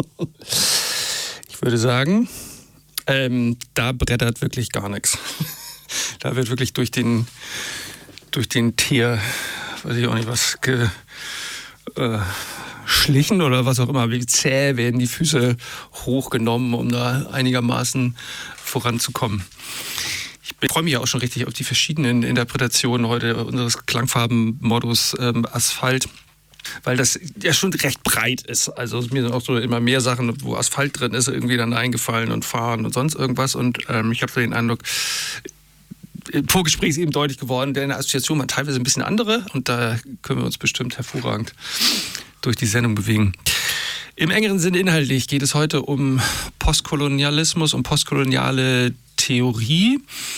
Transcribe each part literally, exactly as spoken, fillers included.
Ich würde sagen, ähm, da brettert wirklich gar nichts. Da wird wirklich durch den, durch den Tier, weiß ich auch nicht was, geschlichen äh, oder was auch immer. Wie zäh werden die Füße hochgenommen, um da einigermaßen voranzukommen. Ich freue mich auch schon richtig auf die verschiedenen Interpretationen heute unseres Klangfarbenmodus ähm, Asphalt, weil das ja schon recht breit ist. Also mir sind auch so immer mehr Sachen, wo Asphalt drin ist, irgendwie dann eingefallen und fahren und sonst irgendwas. Und ähm, ich habe so den Eindruck, im Vorgespräch ist eben deutlich geworden, deine Assoziation war teilweise ein bisschen andere und da können wir uns bestimmt hervorragend durch die Sendung bewegen. Im engeren Sinne inhaltlich geht es heute um Postkolonialismus, um postkoloniale Theorie.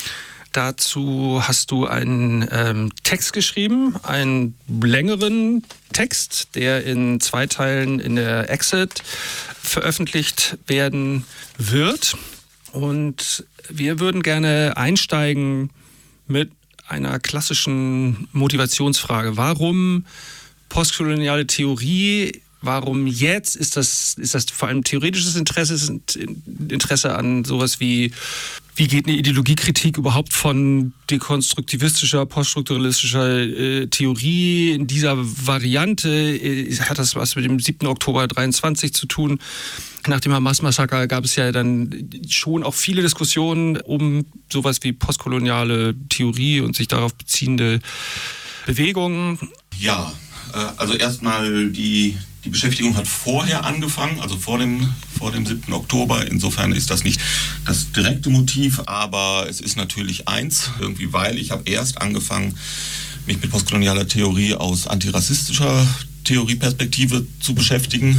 Dazu hast du einen ähm, Text geschrieben, einen längeren Text, der in zwei Teilen in der Exit veröffentlicht werden wird. Und wir würden gerne einsteigen mit einer klassischen Motivationsfrage. Warum postkoloniale Theorie? Warum jetzt? Ist das, ist das vor allem theoretisches Interesse, ist Interesse an sowas wie, wie geht eine Ideologiekritik überhaupt von dekonstruktivistischer, poststrukturalistischer äh, Theorie in dieser Variante? Äh, hat das was mit dem siebten Oktober dreiundzwanzig zu tun? Nach dem Hamas-Massaker gab es ja dann schon auch viele Diskussionen um sowas wie postkoloniale Theorie und sich darauf beziehende Bewegungen. Ja, äh, also erstmal die... Die Beschäftigung hat vorher angefangen, also vor dem, vor dem siebten Oktober. Insofern ist das nicht das direkte Motiv, aber es ist natürlich eins, irgendwie, weil ich habe erst angefangen, mich mit postkolonialer Theorie aus antirassistischer Theorieperspektive zu beschäftigen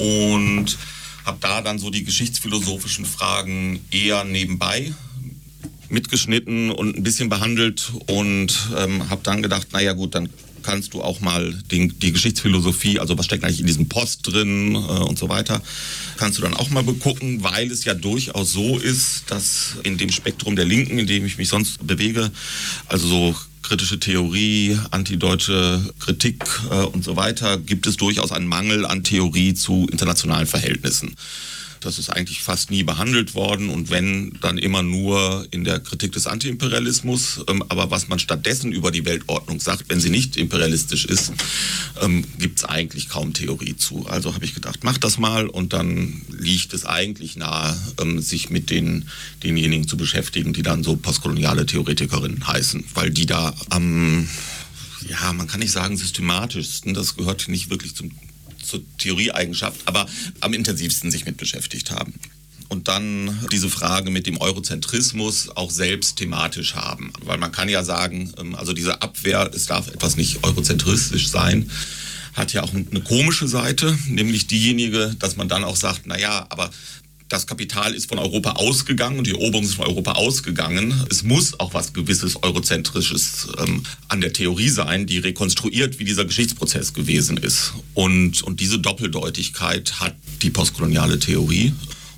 und habe da dann so die geschichtsphilosophischen Fragen eher nebenbei mitgeschnitten und ein bisschen behandelt und ähm, habe dann gedacht, naja gut, dann kannst du auch mal den, die Geschichtsphilosophie, also was steckt eigentlich in diesem Post drin äh, und so weiter, kannst du dann auch mal begucken, weil es ja durchaus so ist, dass in dem Spektrum der Linken, in dem ich mich sonst bewege, also so kritische Theorie, antideutsche Kritik äh, und so weiter, gibt es durchaus einen Mangel an Theorie zu internationalen Verhältnissen. Das ist eigentlich fast nie behandelt worden und wenn, dann immer nur in der Kritik des Antiimperialismus. Ähm, aber was man stattdessen über die Weltordnung sagt, wenn sie nicht imperialistisch ist, ähm, gibt es eigentlich kaum Theorie zu. Also habe ich gedacht, mach das mal und dann liegt es eigentlich nahe, ähm, sich mit den, denjenigen zu beschäftigen, die dann so postkoloniale Theoretikerinnen heißen, weil die da am, ja, man kann nicht sagen systematischsten, das gehört nicht wirklich zum zur Theorieeigenschaft, aber am intensivsten sich mit beschäftigt haben. Und dann diese Frage mit dem Eurozentrismus auch selbst thematisch haben. Weil man kann ja sagen, also diese Abwehr, es darf etwas nicht eurozentristisch sein, hat ja auch eine komische Seite, nämlich diejenige, dass man dann auch sagt, naja, aber das Kapital ist von Europa ausgegangen und die Eroberung ist von Europa ausgegangen. Es muss auch was gewisses Eurozentrisches ähm, an der Theorie sein, die rekonstruiert, wie dieser Geschichtsprozess gewesen ist. Und, und diese Doppeldeutigkeit hat die postkoloniale Theorie.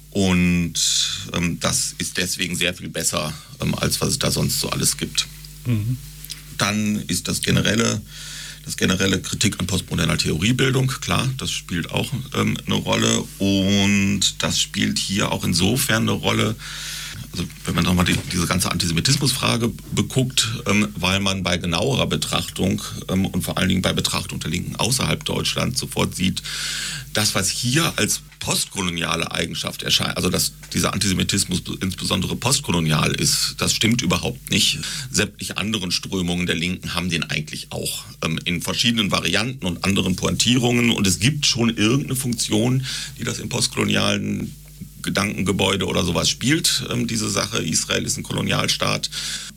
Und ähm, das ist deswegen sehr viel besser, ähm, als was es da sonst so alles gibt. Mhm. Dann ist das generelle... Das generelle Kritik an postmoderner Theoriebildung, klar, das spielt auch ähm, eine Rolle und das spielt hier auch insofern eine Rolle, also wenn man nochmal die, diese ganze Antisemitismusfrage beguckt, ähm, weil man bei genauerer Betrachtung ähm, und vor allen Dingen bei Betrachtung der Linken außerhalb Deutschlands sofort sieht, das, was hier als postkoloniale Eigenschaft erscheint, also dass dieser Antisemitismus insbesondere postkolonial ist, das stimmt überhaupt nicht. Sämtliche anderen Strömungen der Linken haben den eigentlich auch ähm, in verschiedenen Varianten und anderen Pointierungen und es gibt schon irgendeine Funktion, die das im postkolonialen Gedankengebäude oder sowas spielt, ähm, diese Sache. Israel ist ein Kolonialstaat,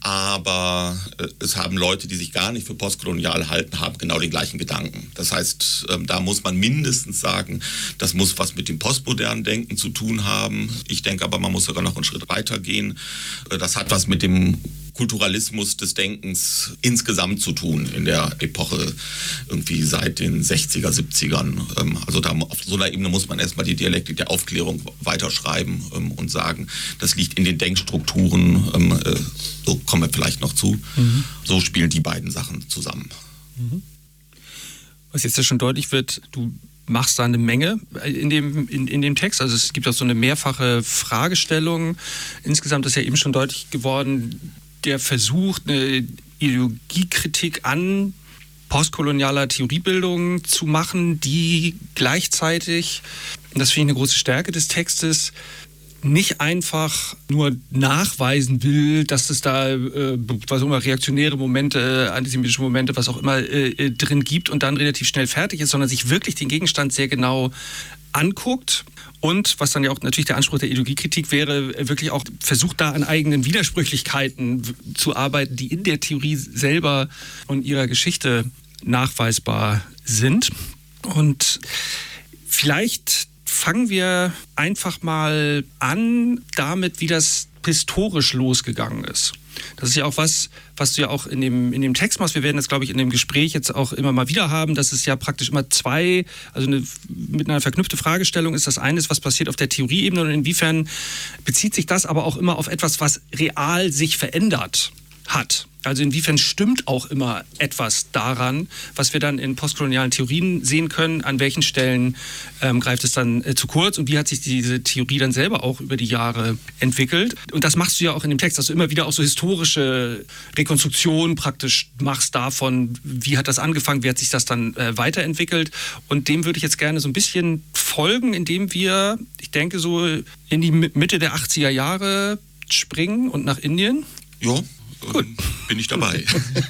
aber äh, es haben Leute, die sich gar nicht für postkolonial halten, haben genau den gleichen Gedanken. Das heißt, ähm, da muss man mindestens sagen, das muss was mit dem postmodernen Denken zu tun haben. Ich denke aber, man muss sogar noch einen Schritt weiter gehen. Äh, das hat was mit dem Kulturalismus des Denkens insgesamt zu tun in der Epoche irgendwie seit den sechziger, siebzigern. Also da auf so einer Ebene muss man erstmal die Dialektik der Aufklärung weiterschreiben und sagen, das liegt in den Denkstrukturen, so kommen wir vielleicht noch zu. Mhm. So spielen die beiden Sachen zusammen. Mhm. Was jetzt ja schon deutlich wird, du machst da eine Menge in dem, in, in dem Text. Also es gibt auch so eine mehrfache Fragestellung. Insgesamt ist ja eben schon deutlich geworden, der Versuch, eine Ideologiekritik an postkolonialer Theoriebildung zu machen, die gleichzeitig, und das finde ich eine große Stärke des Textes, nicht einfach nur nachweisen will, dass es da äh, was auch immer reaktionäre Momente, antisemitische Momente, was auch immer äh, drin gibt und dann relativ schnell fertig ist, sondern sich wirklich den Gegenstand sehr genau anguckt und, was dann ja auch natürlich der Anspruch der Ideologiekritik wäre, wirklich auch versucht, da an eigenen Widersprüchlichkeiten zu arbeiten, die in der Theorie selber und ihrer Geschichte nachweisbar sind. Und vielleicht fangen wir einfach mal an damit, wie das historisch losgegangen ist. Das ist ja auch was, was du ja auch in dem, in dem Text machst. Wir werden das, glaube ich, in dem Gespräch jetzt auch immer mal wieder haben, dass es ja praktisch immer zwei, also eine miteinander verknüpfte Fragestellung ist. Das eine ist, was passiert auf der Theorieebene und inwiefern bezieht sich das aber auch immer auf etwas, was real sich verändert hat. Also inwiefern stimmt auch immer etwas daran, was wir dann in postkolonialen Theorien sehen können, an welchen Stellen ähm, greift es dann äh, zu kurz und wie hat sich diese Theorie dann selber auch über die Jahre entwickelt. Und das machst du ja auch in dem Text, dass du immer wieder auch so historische Rekonstruktionen praktisch machst davon, wie hat das angefangen, wie hat sich das dann äh, weiterentwickelt. Und dem würde ich jetzt gerne so ein bisschen folgen, indem wir, ich denke, so in die Mitte der achtziger Jahre springen und nach Indien. Ja. Gut. Bin ich dabei.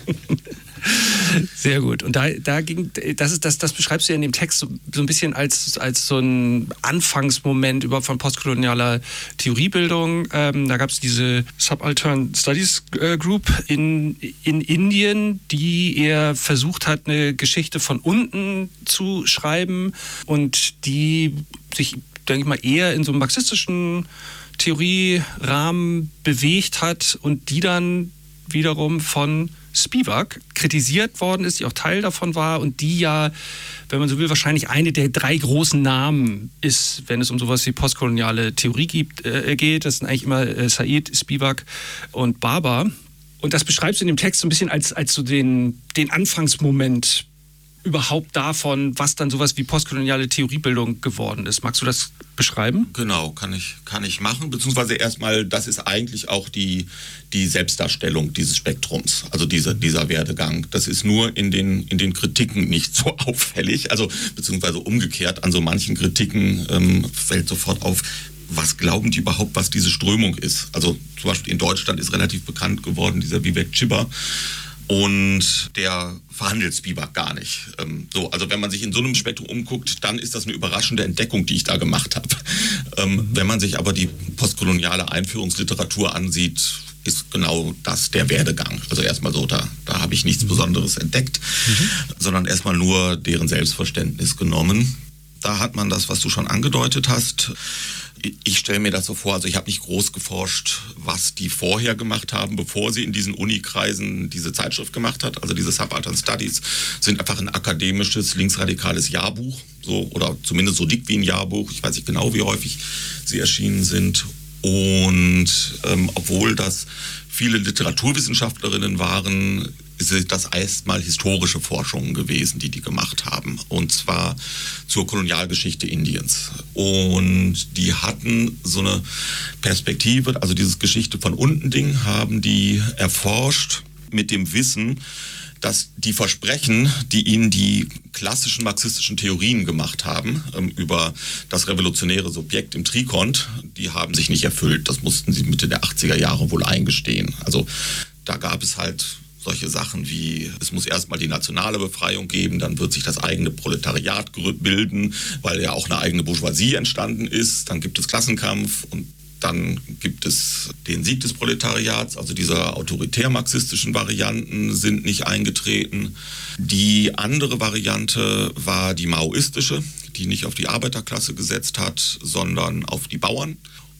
Sehr gut. Und da, da ging, das, ist, das, das beschreibst du ja in dem Text so, so ein bisschen als, als so ein Anfangsmoment überhaupt von postkolonialer Theoriebildung. Ähm, da gab es diese Subaltern Studies äh, Group in, in Indien, die eher versucht hat, eine Geschichte von unten zu schreiben und die sich, denke ich mal, eher in so einem marxistischen Theorierahmen bewegt hat und die dann wiederum von Spivak kritisiert worden ist, die auch Teil davon war und die ja, wenn man so will, wahrscheinlich eine der drei großen Namen ist, wenn es um sowas wie postkoloniale Theorie gibt, äh, geht. Das sind eigentlich immer äh, Said, Spivak und Barber. Und das beschreibst du in dem Text so ein bisschen als, als so den, den Anfangsmoment überhaupt davon, was dann sowas wie postkoloniale Theoriebildung geworden ist. Magst du das beschreiben? Genau, kann ich, kann ich machen. Beziehungsweise erstmal, das ist eigentlich auch die, die Selbstdarstellung dieses Spektrums, also diese, dieser Werdegang. Das ist nur in den, in den Kritiken nicht so auffällig, also beziehungsweise umgekehrt an so manchen Kritiken ähm, fällt sofort auf, was glauben die überhaupt, was diese Strömung ist. Also zum Beispiel in Deutschland ist relativ bekannt geworden, dieser Vivek Chibber. Und der verhandelt Spivak gar nicht. Ähm, so, also wenn man sich in so einem Spektrum umguckt, dann ist das eine überraschende Entdeckung, die ich da gemacht habe. Ähm, wenn man sich aber die postkoloniale Einführungsliteratur ansieht, ist genau das der Werdegang. Also erstmal so, da, da habe ich nichts Besonderes entdeckt, mhm. sondern erstmal nur deren Selbstverständnis genommen. Da hat man das, was du schon angedeutet hast. Ich stelle mir das so vor, also ich habe nicht groß geforscht, was die vorher gemacht haben, bevor sie in diesen Unikreisen diese Zeitschrift gemacht hat. Also diese Subaltern Studies sind einfach ein akademisches, linksradikales Jahrbuch, so, oder zumindest so dick wie ein Jahrbuch. Ich weiß nicht genau, wie häufig sie erschienen sind. Und ähm, obwohl das viele Literaturwissenschaftlerinnen waren, sind das erstmal historische Forschungen gewesen, die die gemacht haben. Und zwar zur Kolonialgeschichte Indiens. Und die hatten so eine Perspektive, also dieses Geschichte von unten Ding, haben die erforscht mit dem Wissen, dass die Versprechen, die ihnen die klassischen marxistischen Theorien gemacht haben, ähm, über das revolutionäre Subjekt im Trikont, die haben sich nicht erfüllt. Das mussten sie Mitte der achtziger Jahre wohl eingestehen. Also da gab es halt solche Sachen wie, es muss erstmal die nationale Befreiung geben, dann wird sich das eigene Proletariat bilden, weil ja auch eine eigene Bourgeoisie entstanden ist, dann gibt es Klassenkampf und dann gibt es den Sieg des Proletariats, also diese autoritär-marxistischen Varianten sind nicht eingetreten. Die andere Variante war die maoistische, die nicht auf die Arbeiterklasse gesetzt hat, sondern auf die Bauern.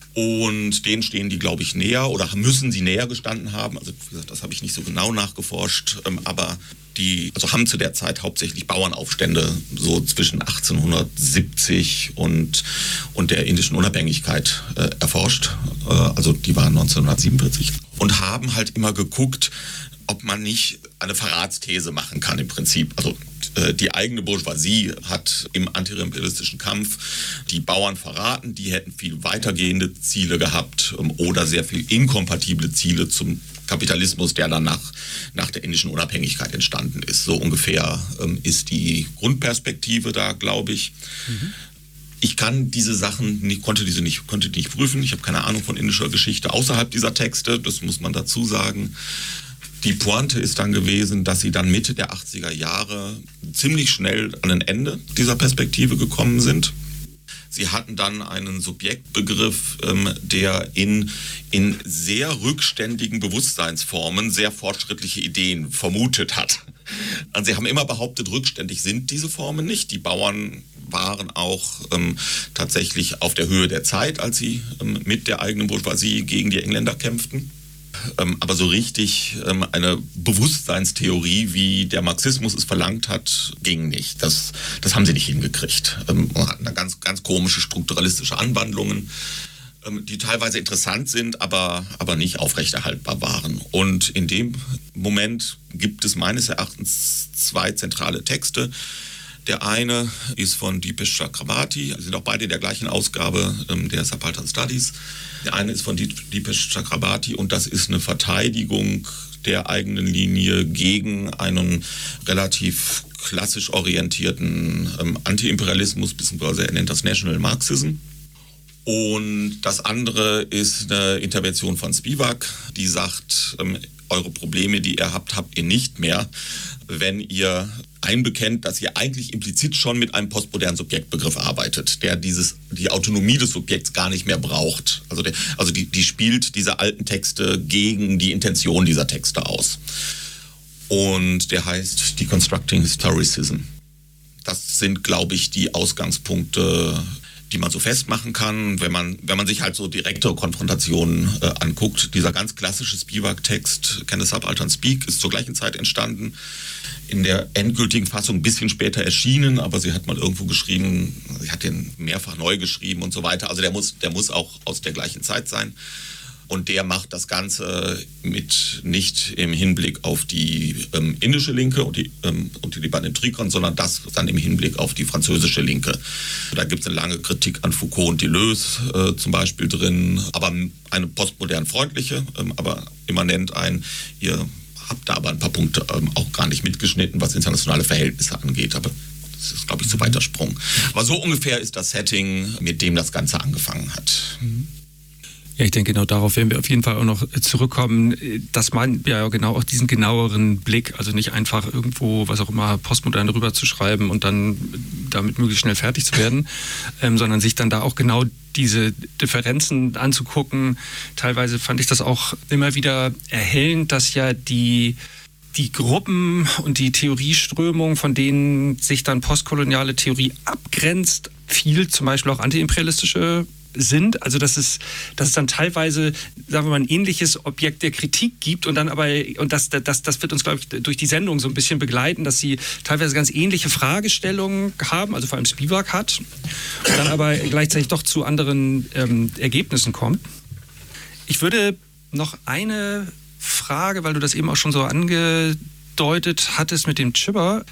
Und denen stehen die, glaube ich, näher oder müssen sie näher gestanden haben. Also wie gesagt, das habe ich nicht so genau nachgeforscht, aber die also haben zu der Zeit hauptsächlich Bauernaufstände so zwischen achtzehnhundertsiebzig und, und der indischen Unabhängigkeit äh, erforscht. Äh, also die waren neunzehnhundertsiebenundvierzig und haben halt immer geguckt, ob man nicht eine Verratsthese machen kann im Prinzip. Also äh, die eigene Bourgeoisie hat im antiimperialistischen Kampf die Bauern verraten, die hätten viel weitergehende Ziele gehabt ähm, oder sehr viel inkompatible Ziele zum Kapitalismus, der dann nach, nach der indischen Unabhängigkeit entstanden ist. So ungefähr ähm, ist die Grundperspektive da, glaube ich. Mhm. Ich kann diese Sachen, nicht, konnte diese nicht, konnte die nicht prüfen. Ich habe keine Ahnung von indischer Geschichte außerhalb dieser Texte, das muss man dazu sagen. Die Pointe ist dann gewesen, dass sie dann Mitte der achtziger Jahre ziemlich schnell an ein Ende dieser Perspektive gekommen sind. Sie hatten dann einen Subjektbegriff, ähm, der in, in sehr rückständigen Bewusstseinsformen sehr fortschrittliche Ideen vermutet hat. Also sie haben immer behauptet, rückständig sind diese Formen nicht. Die Bauern waren auch ähm, tatsächlich auf der Höhe der Zeit, als sie ähm, mit der eigenen Bourgeoisie gegen die Engländer kämpften. Ähm, aber so richtig ähm, eine Bewusstseinstheorie, wie der Marxismus es verlangt hat, ging nicht. Das, das haben sie nicht hingekriegt. Ähm, und hatten da ganz, ganz komische strukturalistische Anwandlungen, ähm, die teilweise interessant sind, aber, aber nicht aufrechterhaltbar waren. Und in dem Moment gibt es meines Erachtens zwei zentrale Texte. Der eine ist von Dipesh Chakrabarti, sie sind auch beide in der gleichen Ausgabe ähm, der Subaltern Studies. Der eine ist von Dipesh Chakrabarti und das ist eine Verteidigung der eigenen Linie gegen einen relativ klassisch orientierten ähm, Anti-Imperialismus, beziehungsweise er nennt das National Marxism. Und das andere ist eine Intervention von Spivak, die sagt, ähm, eure Probleme, die ihr habt, habt ihr nicht mehr, wenn ihr einbekennt, dass ihr eigentlich implizit schon mit einem postmodernen Subjektbegriff arbeitet, der dieses, die Autonomie des Subjekts gar nicht mehr braucht. Also, der, also die, die spielt diese alten Texte gegen die Intention dieser Texte aus. Und der heißt Deconstructing Historicism. Das sind, glaube ich, die Ausgangspunkte, die man so festmachen kann, wenn man, wenn man sich halt so direkte Konfrontationen äh, anguckt. Dieser ganz klassische Spivak-Text, Can the Subaltern Speak, ist zur gleichen Zeit entstanden. In der endgültigen Fassung ein bisschen später erschienen, aber sie hat mal irgendwo geschrieben, sie hat den mehrfach neu geschrieben und so weiter. Also der muss, der muss auch aus der gleichen Zeit sein. Und der macht das Ganze mit nicht im Hinblick auf die ähm, indische Linke und die, ähm, und die Liban im Trikon, sondern das dann im Hinblick auf die französische Linke. Da gibt es eine lange Kritik an Foucault und Deleuze äh, zum Beispiel drin, aber eine postmodern freundliche, ähm, aber immanent ein, ihr habt da aber ein paar Punkte ähm, auch gar nicht mitgeschnitten, was internationale Verhältnisse angeht, aber das ist, glaube ich, zu weiter Sprung. Aber so ungefähr ist das Setting, mit dem das Ganze angefangen hat. Mhm. Ja, ich denke, genau darauf werden wir auf jeden Fall auch noch zurückkommen, dass man ja genau auch diesen genaueren Blick, also nicht einfach irgendwo, was auch immer, postmodern rüberzuschreiben und dann damit möglichst schnell fertig zu werden, ähm, sondern sich dann da auch genau diese Differenzen anzugucken. Teilweise fand ich das auch immer wieder erhellend, dass ja die die Gruppen und die Theorieströmung, von denen sich dann postkoloniale Theorie abgrenzt, viel zum Beispiel auch antiimperialistische sind, also dass es, dass es dann teilweise, sagen wir mal, ein ähnliches Objekt der Kritik gibt und dann aber, und das, das, das wird uns, glaube ich, durch die Sendung so ein bisschen begleiten, dass sie teilweise ganz ähnliche Fragestellungen haben, also vor allem Spivak hat, und dann aber gleichzeitig doch zu anderen ähm, Ergebnissen kommt. Ich würde noch eine Frage, weil du das eben auch schon so angedeutet hattest mit dem Chibber,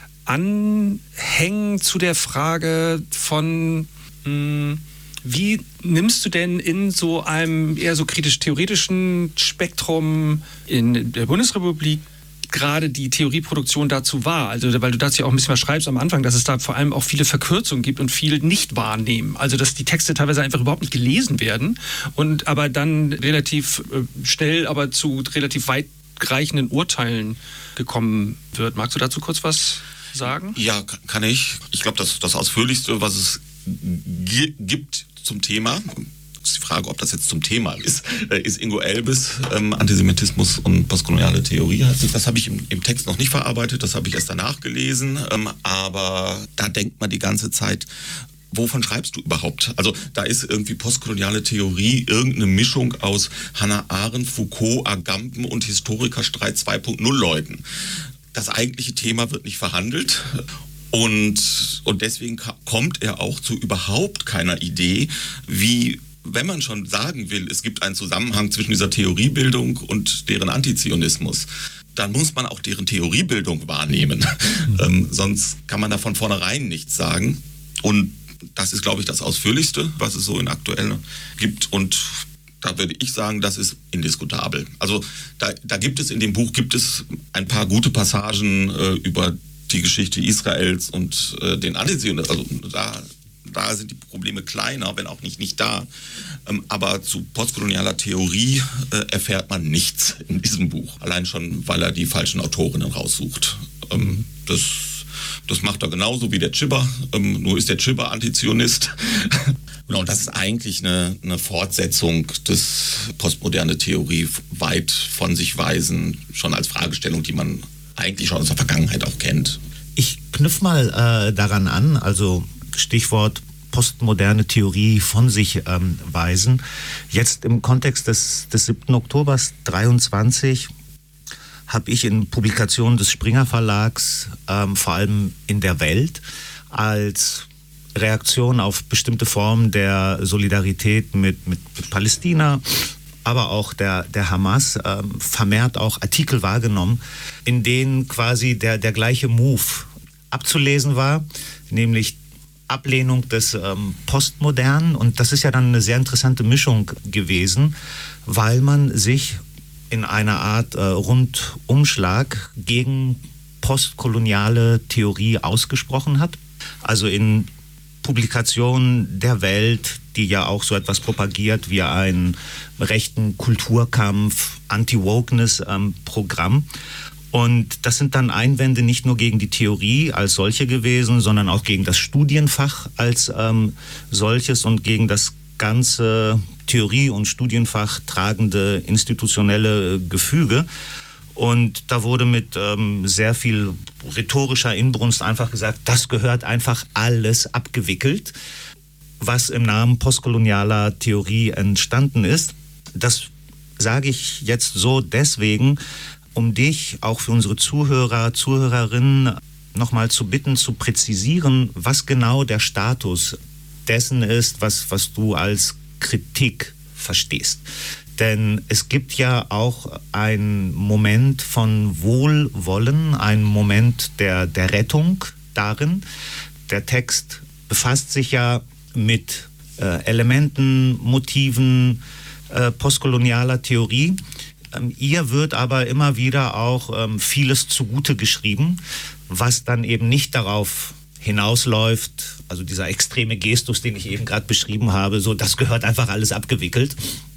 anhängen zu der Frage von mh, wie nimmst du denn in so einem eher so kritisch-theoretischen Spektrum in der Bundesrepublik gerade die Theorieproduktion dazu wahr? Also, weil du dazu ja auch ein bisschen was schreibst am Anfang, dass es da vor allem auch viele Verkürzungen gibt und viel Nicht-Wahrnehmen. Also, dass die Texte teilweise einfach überhaupt nicht gelesen werden und aber dann relativ schnell, aber zu relativ weitreichenden Urteilen gekommen wird. Magst du dazu kurz was sagen? Ja, kann ich. Ich glaube, das, das Ausführlichste, was es gibt zum Thema, das ist die Frage, ob das jetzt zum Thema ist, ist Ingo Elbes, ähm, Antisemitismus und postkoloniale Theorie. Das habe ich im, im Text noch nicht verarbeitet, das habe ich erst danach gelesen, ähm, aber da denkt man die ganze Zeit, wovon schreibst du überhaupt? Also da ist irgendwie postkoloniale Theorie irgendeine Mischung aus Hannah Arendt, Foucault, Agamben und Historikerstreit zwei Punkt null Leuten. Das eigentliche Thema wird nicht verhandelt. Und, und deswegen kommt er auch zu überhaupt keiner Idee, wie wenn man schon sagen will, es gibt einen Zusammenhang zwischen dieser Theoriebildung und deren Antizionismus, dann muss man auch deren Theoriebildung wahrnehmen. Mhm. ähm, sonst kann man da von vornherein nichts sagen. Und das ist, glaube ich, das Ausführlichste, was es so in aktuell gibt. Und da würde ich sagen, das ist indiskutabel. Also da, da gibt es in dem Buch gibt es ein paar gute Passagen äh, über die Geschichte Israels und äh, den Antizionismus. Also da, da sind die Probleme kleiner, wenn auch nicht, nicht da. Ähm, aber zu postkolonialer Theorie äh, erfährt man nichts in diesem Buch. Allein schon, weil er die falschen Autorinnen raussucht. Ähm, das, das macht er genauso wie der Chibber. Ähm, nur ist der Chibber Antizionist. Genau, das ist eigentlich eine, eine Fortsetzung des postmoderne Theorie weit von sich weisen, schon als Fragestellung, die man eigentlich schon aus der Vergangenheit auch kennt. Ich knüpfe mal äh, daran an, also Stichwort postmoderne Theorie von sich ähm, weisen. Jetzt im Kontext des, des siebten Oktobers dreiundzwanzig habe ich in Publikationen des Springer Verlags, ähm, vor allem in der Welt, als Reaktion auf bestimmte Formen der Solidarität mit, mit, mit Palästina, aber auch der, der Hamas, ähm, vermehrt auch Artikel wahrgenommen, in denen quasi der, der gleiche Move abzulesen war, nämlich Ablehnung des ähm, Postmodernen. Und das ist ja dann eine sehr interessante Mischung gewesen, weil man sich in einer Art äh, Rundumschlag gegen postkoloniale Theorie ausgesprochen hat. Also in Publikationen der Welt, die ja auch so etwas propagiert wie einen rechten Kulturkampf, Anti-Wokeness-Programm. Ähm, Und das sind dann Einwände nicht nur gegen die Theorie als solche gewesen, sondern auch gegen das Studienfach als ähm, solches und gegen das ganze Theorie- und Studienfach tragende institutionelle Gefüge. Und da wurde mit ähm, sehr viel rhetorischer Inbrunst einfach gesagt, das gehört einfach alles abgewickelt, was im Namen postkolonialer Theorie entstanden ist. Das sage ich jetzt so deswegen, um dich, auch für unsere Zuhörer, Zuhörerinnen, nochmal zu bitten, zu präzisieren, was genau der Status dessen ist, was, was du als Kritik verstehst. Denn es gibt ja auch einen Moment von Wohlwollen, einen Moment der, der Rettung darin. Der Text befasst sich ja mit äh, Elementen, Motiven äh, postkolonialer Theorie. Ähm, ihr wird aber immer wieder auch ähm, vieles zugute geschrieben, was dann eben nicht darauf hinausläuft, also dieser extreme Gestus, den ich eben gerade beschrieben habe, so das gehört einfach alles abgewickelt.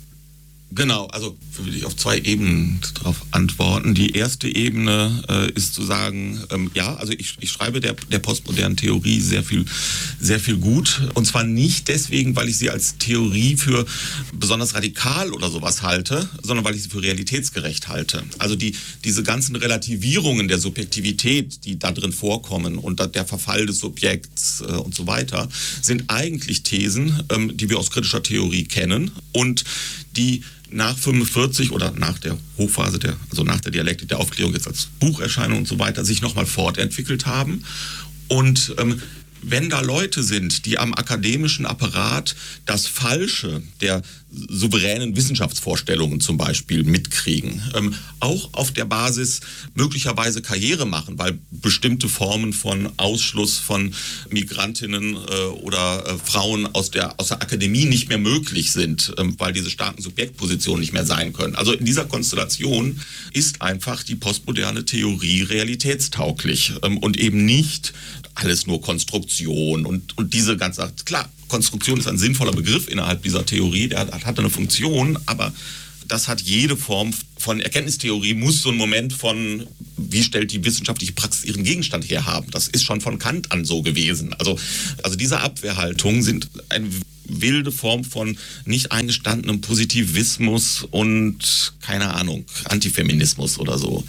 Genau, also würde ich auf zwei Ebenen darauf antworten. Die erste Ebene äh, ist zu sagen, ähm, ja, also ich, ich schreibe der, der postmodernen Theorie sehr viel, sehr viel gut. Und zwar nicht deswegen, weil ich sie als Theorie für besonders radikal oder sowas halte, sondern weil ich sie für realitätsgerecht halte. Also die, diese ganzen Relativierungen der Subjektivität, die da drin vorkommen und der Verfall des Subjekts äh, und so weiter, sind eigentlich Thesen, ähm, die wir aus kritischer Theorie kennen und die nach fünfundvierzig oder nach der Hochphase, der, also nach der Dialektik der Aufklärung jetzt als Bucherscheinung und so weiter, sich nochmal fortentwickelt haben. Und ähm, wenn da Leute sind, die am akademischen Apparat das Falsche der souveränen Wissenschaftsvorstellungen zum Beispiel mitkriegen, ähm, auch auf der Basis möglicherweise Karriere machen, weil bestimmte Formen von Ausschluss von Migrantinnen äh, oder äh, Frauen aus der, aus der Akademie nicht mehr möglich sind, ähm, weil diese starken Subjektpositionen nicht mehr sein können. Also in dieser Konstellation ist einfach die postmoderne Theorie realitätstauglich ähm, und eben nicht alles nur Konstruktion und, und diese ganze, klar, Konstruktion ist ein sinnvoller Begriff innerhalb dieser Theorie, der hat, hat eine Funktion, aber das hat jede Form von Erkenntnistheorie, muss so ein Moment von, wie stellt die wissenschaftliche Praxis ihren Gegenstand her haben. Das ist schon von Kant an so gewesen. Also, also diese Abwehrhaltungen sind eine wilde Form von nicht eingestandenem Positivismus und, keine Ahnung, Antifeminismus oder so.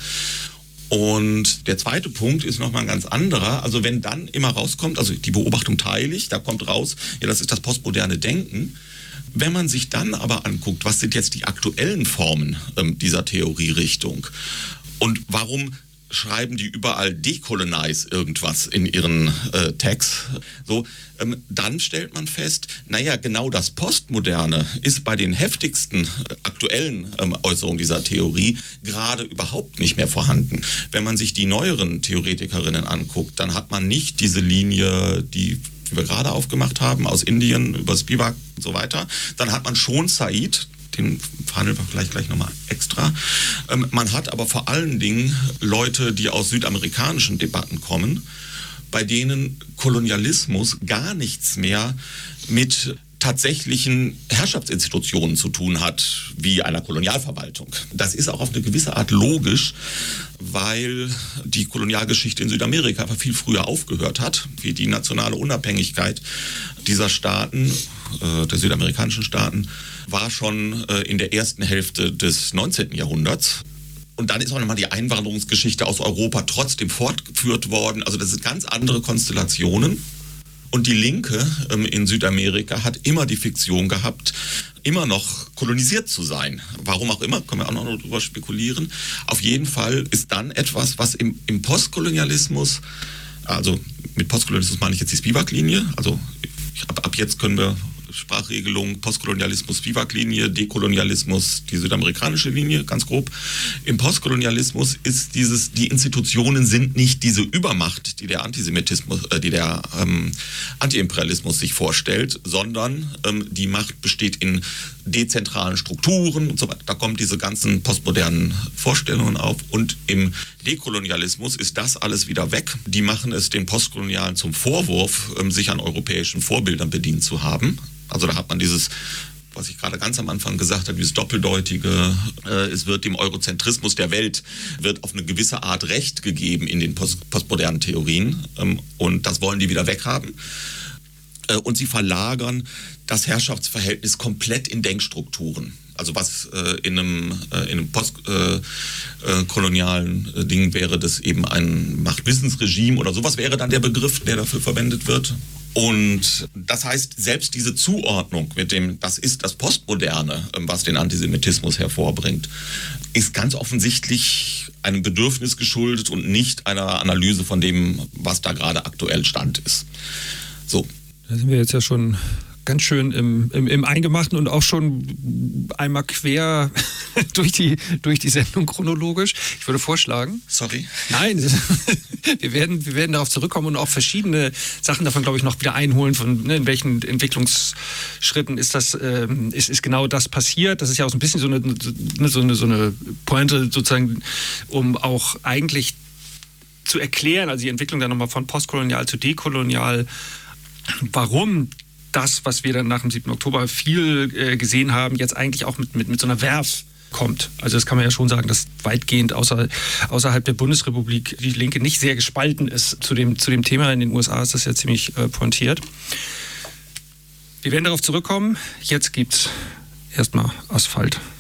Und der zweite Punkt ist nochmal ein ganz anderer. Also wenn dann immer rauskommt, also die Beobachtung teile ich, da kommt raus, ja, das ist das postmoderne Denken. Wenn man sich dann aber anguckt, was sind jetzt die aktuellen Formen ähm, dieser Theorierichtung und warum schreiben die überall decolonize irgendwas in ihren äh, Tags. So, ähm, dann stellt man fest, naja, genau das Postmoderne ist bei den heftigsten äh, aktuellen ähm, Äußerungen dieser Theorie gerade überhaupt nicht mehr vorhanden. Wenn man sich die neueren Theoretikerinnen anguckt, dann hat man nicht diese Linie, die die wir gerade aufgemacht haben, aus Indien über Spivak und so weiter. Dann hat man schon Said, den verhandeln wir vielleicht gleich nochmal extra. Ähm, man hat aber vor allen Dingen Leute, die aus südamerikanischen Debatten kommen, bei denen Kolonialismus gar nichts mehr mit tatsächlichen Herrschaftsinstitutionen zu tun hat, wie einer Kolonialverwaltung. Das ist auch auf eine gewisse Art logisch, weil die Kolonialgeschichte in Südamerika viel früher aufgehört hat, wie die nationale Unabhängigkeit dieser Staaten, äh, der südamerikanischen Staaten, war schon äh, in der ersten Hälfte des neunzehnten Jahrhunderts. Und dann ist auch nochmal die Einwanderungsgeschichte aus Europa trotzdem fortgeführt worden. Also das sind ganz andere Konstellationen. Und die Linke ähm, in Südamerika hat immer die Fiktion gehabt, immer noch kolonisiert zu sein. Warum auch immer, können wir auch noch drüber spekulieren. Auf jeden Fall ist dann etwas, was im, im Postkolonialismus, also mit Postkolonialismus meine ich jetzt die Spivak-Linie, also ab, ab jetzt können wir Sprachregelung, Postkolonialismus, Spivak-Linie, Dekolonialismus, die südamerikanische Linie, ganz grob. Im Postkolonialismus ist dieses, die Institutionen sind nicht diese Übermacht, die der Antisemitismus, äh, die der ähm, Antiimperialismus sich vorstellt, sondern ähm, die Macht besteht in dezentralen Strukturen und so weiter. Da kommen diese ganzen postmodernen Vorstellungen auf. Und im Dekolonialismus ist das alles wieder weg. Die machen es den Postkolonialen zum Vorwurf, ähm, sich an europäischen Vorbildern bedient zu haben. Also da hat man dieses, was ich gerade ganz am Anfang gesagt habe, dieses Doppeldeutige, äh, es wird dem Eurozentrismus der Welt, wird auf eine gewisse Art Recht gegeben in den post- postmodernen Theorien, ähm, und das wollen die wieder weghaben. Äh, und sie verlagern das Herrschaftsverhältnis komplett in Denkstrukturen. Also was äh, in einem, äh, in einem postkolonialen äh, äh, Ding wäre, das eben ein Machtwissensregime oder sowas wäre dann der Begriff, der dafür verwendet wird. Und das heißt, selbst diese Zuordnung mit dem, das ist das Postmoderne, was den Antisemitismus hervorbringt, ist ganz offensichtlich einem Bedürfnis geschuldet und nicht einer Analyse von dem, was da gerade aktuell Stand ist. So. Da sind wir jetzt ja schon ganz schön im, im, im Eingemachten und auch schon einmal quer durch die, durch die Sendung chronologisch. Ich würde vorschlagen... Sorry. Nein, wir werden, wir werden darauf zurückkommen und auch verschiedene Sachen davon, glaube ich, noch wieder einholen, von ne, in welchen Entwicklungsschritten ist das, ähm, ist, ist genau das passiert. Das ist ja auch so ein bisschen so eine, so eine, so eine Pointe sozusagen, um auch eigentlich zu erklären, also die Entwicklung dann nochmal von postkolonial zu dekolonial, warum das, was wir dann nach dem siebten Oktober viel äh, gesehen haben, jetzt eigentlich auch mit, mit, mit so einer Werf kommt. Also das kann man ja schon sagen, dass weitgehend außer, außerhalb der Bundesrepublik die Linke nicht sehr gespalten ist zu dem, zu dem Thema. In den U S A ist das ja ziemlich äh, pointiert. Wir werden darauf zurückkommen. Jetzt gibt's erstmal Asphalt.